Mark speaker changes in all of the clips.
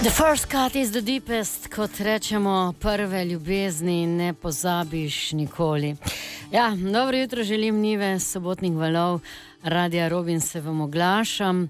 Speaker 1: The first cut is the deepest, kot rečemo, prve ljubezni ne pozabiš nikoli. Ja, dobro jutro želim, Nive, sobotnih valov, Radia Robin se vam oglašam.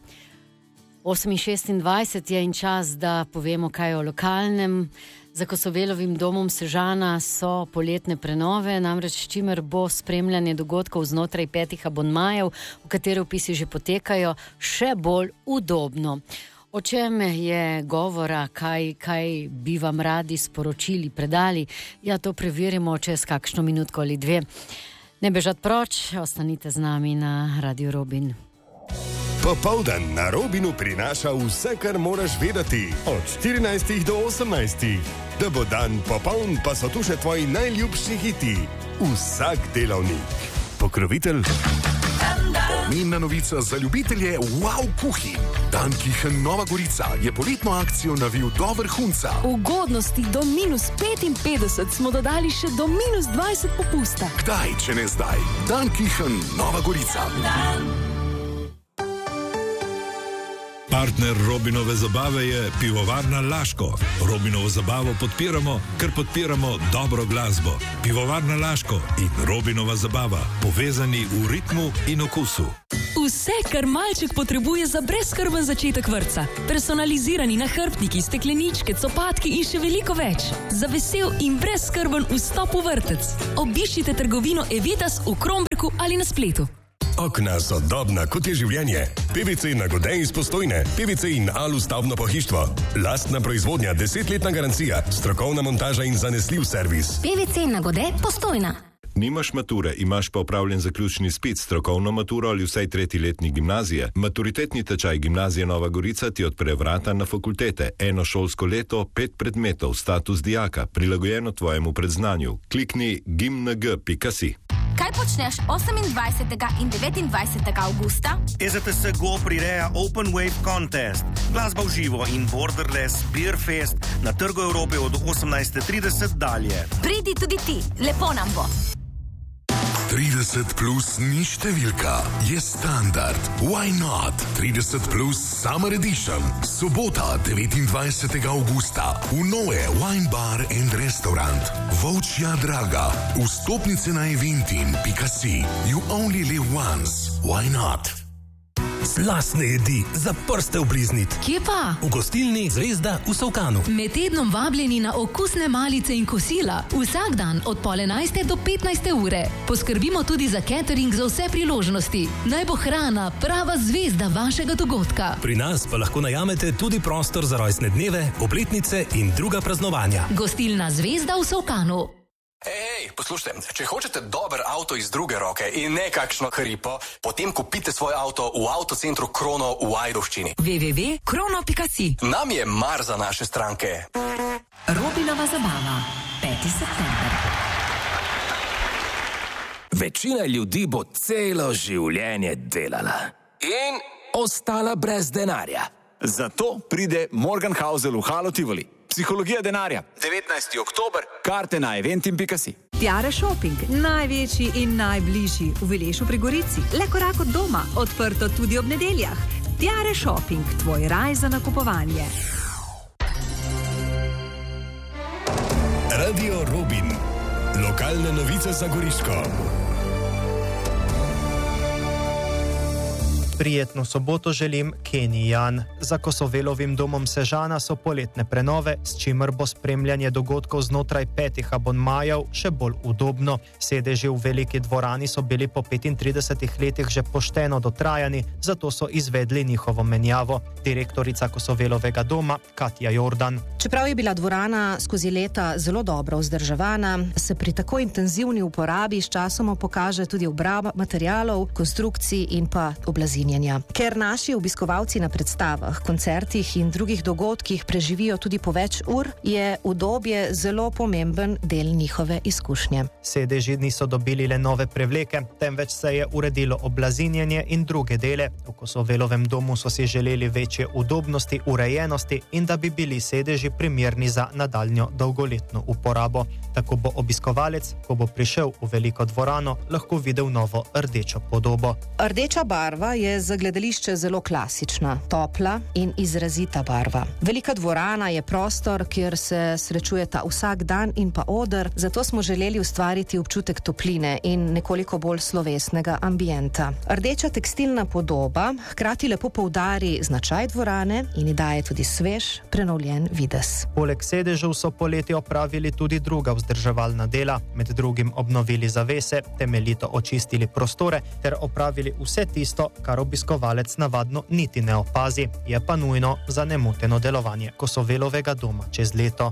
Speaker 1: 8:26 je in čas, da povemo kaj o lokalnem. Za Kosovelovim domom Sežana so poletne prenove, namreč čimer bo spremljanje dogodkov znotraj 5 abonmajev, v katere vpisi že potekajo, še bolj udobno. O čem je govora, kaj bi vam radi sporočili, predali? Ja, to preverimo čez kakšno minutko ali dve. Ne bežat proč, ostanite z nami na Radio Robin.
Speaker 2: Popoldan na Robinu prinaša vse, kar moraš vedeti. Od 14 do 18. Da bo dan popoln, pa so tu še tvoji najljubši hiti. Vsak delavnik. Pokrovitelj.
Speaker 3: Pomembna novica za ljubitelje wow kuhinj. Dankichen Nova Gorica je poletno akcijo navil do vrhunca.
Speaker 4: Ugodnosti do -55 smo dodali še do -20 popusta.
Speaker 3: Kdaj, če ne zdaj? Dankichen Nova Gorica.
Speaker 5: Partner Robinove zabave je Pivovarna Laško. Robinovo zabavo podpiramo, ker podpiramo dobro glasbo. Pivovarna Laško in Robinova zabava, povezani v ritmu in okusu.
Speaker 4: Vse, kar malček potrebuje za brezskrben začetek vrtca. Personalizirani nahrbtniki, stekleničke, copatki in še veliko več. Za vesel in brezskrben vstop v vrtec. Obiščite trgovino Evitas v Kromberku ali na spletu.
Speaker 2: Okna sodobna, kot je življenje. PVC na Godej iz Postojne. PVC in Alu stavbno pohištvo. Lastna proizvodnja, 10-letna garancija, strokovna montaža in zanesljiv servis.
Speaker 6: PVC na Godej Postojna.
Speaker 5: Nimaš mature, imaš pa opravljen zaključni izpit, strokovno maturo ali vsaj 3. letnik gimnazije. Maturitetni tečaj Gimnazije Nova Gorica ti odpre vrata na fakultete. Eno šolsko leto, 5 predmetov, status dijaka, prilagojeno tvojemu predznanju. Klikni gimnag.si.
Speaker 6: Kaj počneš 28. in 29. avgusta?
Speaker 7: EZTS Go prireja Open Wave Contest, glasba v živo in Borderless Beer Fest na Trgu Evrope od 18:30 dalje.
Speaker 6: Pridi tudi ti, lepo nam bo.
Speaker 3: 30 plus ni številka, je standard. Why not? 30 plus Summer Edition. Sobota, 29. augusta. V Noe Wine Bar and Restaurant. Volčja Draga. Vstopnice na eventin.si. You only live once. Why not?
Speaker 8: Slastne jedi, za prste obliznit.
Speaker 4: Kje pa?
Speaker 8: V gostilni Zvezda v Solkanu.
Speaker 4: Med tednom vabljeni na okusne malice in kosila. Vsak dan od 11:30 do 15. ure. Poskrbimo tudi za catering za vse priložnosti. Naj bo hrana prava zvezda vašega dogodka.
Speaker 8: Pri nas pa lahko najamete tudi prostor za rojstne dneve, obletnice in druga praznovanja.
Speaker 4: Gostilna Zvezda v Solkanu.
Speaker 9: Ej, poslušajte, če hočete dober avto iz druge roke in ne kakšno hripo, potem kupite svoj avto v avtocentru Krono v Ajdovščini.
Speaker 4: www.krono.si.
Speaker 9: Nam je mar za naše stranke.
Speaker 4: Robinova zabava, 5. september.
Speaker 10: Večina ljudi bo celo življenje delala in ostala brez denarja.
Speaker 11: Zato pride Morgenhausel v Halo Tivoli. Psihologija denarja. 19. oktober. Karte na eventin.si.
Speaker 12: Tiare Shopping, največji in najbližji v Vilešu pri Gorici. Le korak od doma, odprto tudi ob nedeljah. Tiare Shopping, tvoj raj za nakupovanje.
Speaker 2: Radio Robin. Lokalne novice za Goriško.
Speaker 13: Prijetno soboto želim, Kenny Jan. Za Kosovelovim domom Sežana so poletne prenove, s čimer bo spremljanje dogodkov znotraj 5 abonmajev še bolj udobno. Sedeži v veliki dvorani so bili po 35 letih že pošteno dotrajani, zato so izvedli njihovo menjavo. Direktorica Kosovelovega doma, Katja Jordan.
Speaker 14: Čeprav je bila dvorana skozi leta zelo dobro vzdrževana, se pri tako intenzivni uporabi sčasoma pokaže tudi obraba materialov, konstrukcij in pa oblazinjenja. Ker naši obiskovalci na predstavah, koncertih in drugih dogodkih preživijo tudi po več ur, je udobje zelo pomemben del njihove izkušnje.
Speaker 13: Sedeži niso dobili le nove prevleke, temveč se je uredilo oblazinjenje in druge dele. V Kosovelovem domu so si želeli večje udobnosti, urejenosti in da bi bili sedeži primerni za nadaljnjo dolgoletno uporabo. Tako bo obiskovalec, ko bo prišel v veliko dvorano, lahko videl novo rdečo podobo.
Speaker 14: Rdeča barva je je za gledališče zelo klasična, topla in izrazita barva. Velika dvorana je prostor, kjer se srečujeta vsak dan in pa oder, zato smo želeli ustvariti občutek topline in nekoliko bolj slovesnega ambienta. Rdeča tekstilna podoba hkrati lepo poudari značaj dvorane in ji daje tudi svež, prenovljen videz.
Speaker 13: Poleg sedežev so poleti opravili tudi druga vzdrževalna dela, med drugim obnovili zavese, temeljito očistili prostore ter opravili vse tisto, kar obiskovalec navadno niti ne opazi, je pa nujno za nemoteno delovanje Kosovelovega doma čez leto.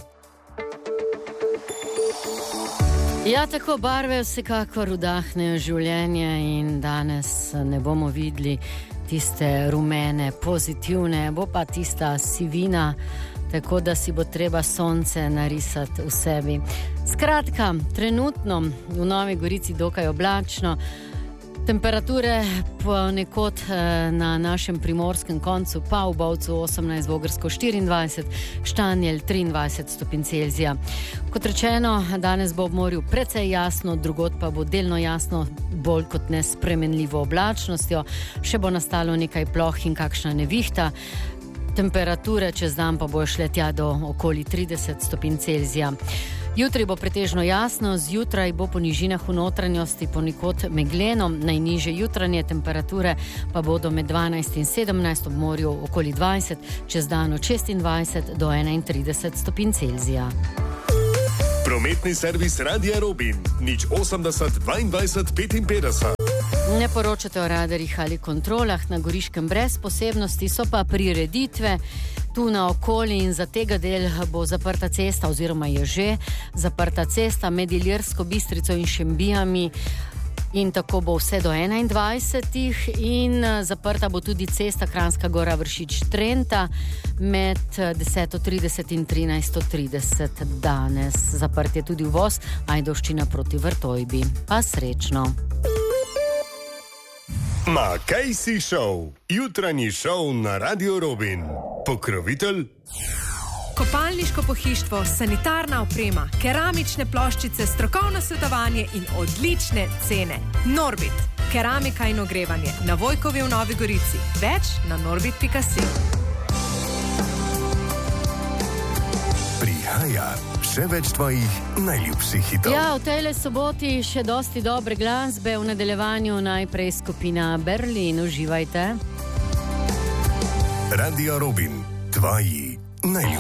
Speaker 1: Ja, tako barve vsekakor vdahnejo življenje in danes ne bomo videli tiste rumene, pozitivne, bo pa tista sivina, tako da si bo treba sonce narisati v sebi. Skratka, trenutno v Novi Gorici dokaj oblačno, temperature ponekod na našem primorskem koncu, pa v Bovcu 18, Vogrsko 24, Štanjel 23 stopinj Celzija. Kot rečeno, danes bo ob morju precej jasno, drugod pa bo delno jasno, bolj kot ne spremenljivo oblačnostjo, še bo nastalo nekaj ploh in kakšna nevihta. Temperature čez dan pa bo šle tja do okoli 30 stopinj Celzija. Jutri bo pretežno jasno, zjutraj bo po nižinah v notranjosti ponekod megleno, najnižje jutranje temperature pa bodo med 12 in 17, ob morju okoli 20, čez dan od 26 do 31 stopinj Celzija.
Speaker 2: Prometni servis Radia Robin, 080 22 55.
Speaker 1: Ne poročate o radarjih ali kontrolah na Goriškem brez posebnosti, so pa prireditve tu na okoli in za tega del bo zaprta cesta oziroma je že zaprta cesta med Ilirsko Bistrico in Šembijami in tako bo vse do 21. in zaprta bo tudi cesta Kranjska Gora Vršič-Trenta med 10.30 in 13.30 danes. Zaprt je tudi uvoz Ajdovščina proti Vrtojbi. Pa srečno!
Speaker 2: Makejsi Show, jutranji šov na Radio Robin. Pokrovitelj?
Speaker 12: Kopalniško pohištvo, sanitarna oprema, keramične ploščice, strokovno svetovanje in odlične cene. Norbit, keramika in ogrevanje, na Vojkovi v Novi Gorici. Več na norbit.si.
Speaker 2: Prihaja še več tvojih najljubših hitov.
Speaker 1: Ja, v tejle soboti še dosti dobre glasbe, v nadaljevanju najprej skupina Berlin. Uživajte.
Speaker 2: Radio Robin, tvoji najljubši.